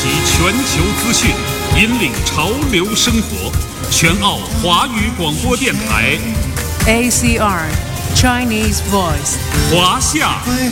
集全球资讯，引领潮流生活。全澳华语广播电台 ACR Chinese Voice 华夏